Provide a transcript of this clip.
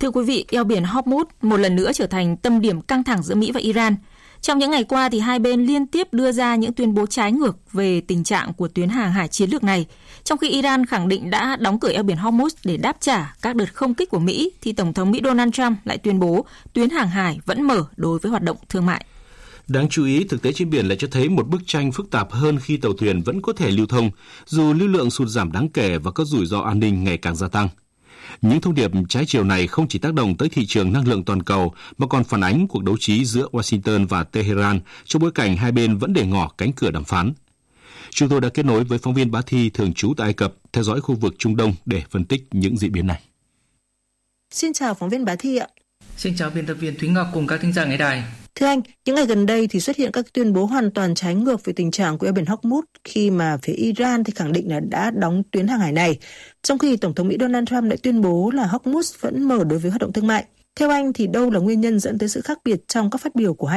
Thưa quý vị, eo biển Hormuz một lần nữa trở thành tâm điểm căng thẳng giữa Mỹ và Iran. Trong những ngày qua thì hai bên liên tiếp đưa ra những tuyên bố trái ngược về tình trạng của tuyến hàng hải chiến lược này. Trong khi Iran khẳng định đã đóng cửa eo biển Hormuz để đáp trả các đợt không kích của Mỹ, thì Tổng thống Mỹ Donald Trump lại tuyên bố tuyến hàng hải vẫn mở đối với hoạt động thương mại. Đáng chú ý, thực tế trên biển lại cho thấy một bức tranh phức tạp hơn khi tàu thuyền vẫn có thể lưu thông, dù lưu lượng sụt giảm đáng kể và các rủi ro an ninh ngày càng gia tăng. Những thông điệp trái chiều này không chỉ tác động tới thị trường năng lượng toàn cầu mà còn phản ánh cuộc đấu trí giữa Washington và Tehran trong bối cảnh hai bên vẫn để ngỏ cánh cửa đàm phán. Chúng tôi đã kết nối với phóng viên Bá Thi thường trú tại Ai Cập theo dõi khu vực Trung Đông để phân tích những diễn biến này. Xin chào phóng viên Bá Thi ạ. Xin chào biên tập viên Thúy Ngọc cùng các thính giả nghe đài. Thưa anh, những ngày gần đây thì xuất hiện các tuyên bố hoàn toàn trái ngược về tình trạng của eo biển Hormuz khi mà phía Iran thì khẳng định là đã đóng tuyến hàng hải này, trong khi Tổng thống Mỹ Donald Trump lại tuyên bố là Hormuz vẫn mở đối với hoạt động thương mại. Theo anh thì đâu là nguyên nhân dẫn tới sự khác biệt trong các phát biểu của hai